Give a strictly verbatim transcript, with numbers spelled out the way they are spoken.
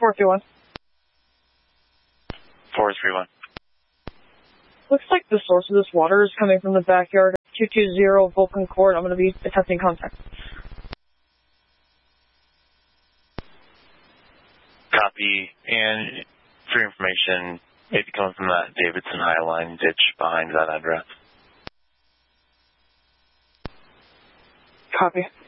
four three one. four three one. Looks like the source of this water is coming from the backyard of two two zero Vulcan Court. I'm going to be attempting contact. Copy. And for your information, maybe coming from that Davidson Highline ditch behind that address. Copy.